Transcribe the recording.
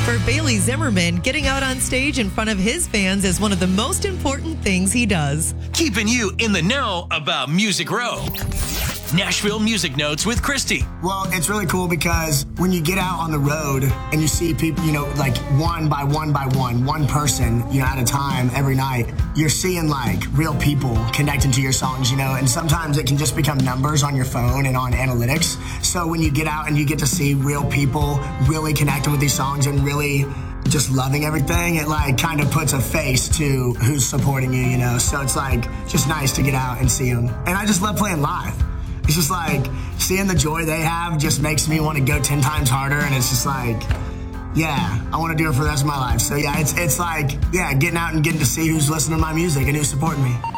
For Bailey Zimmerman, getting out on stage in front of his fans is one of the most important things he does. Keeping you in the know about Music Row. Nashville Music Notes with Christy. Well, it's really cool because when you get out on the road and you see people, like one by one person, at a time every night, you're seeing like real people connecting to your songs, and sometimes it can just become numbers on your phone and on analytics. So when you get out and you get to see real people really connecting with these songs and really just loving everything, it like kind of puts a face to who's supporting you, So it's like just nice to get out and see them. And I just love playing live. It's just like seeing the joy they have just makes me want to go 10 times harder. And it's just like, yeah, I want to do it for the rest of my life. So yeah, it's like, yeah, getting out and getting to see who's listening to my music and who's supporting me.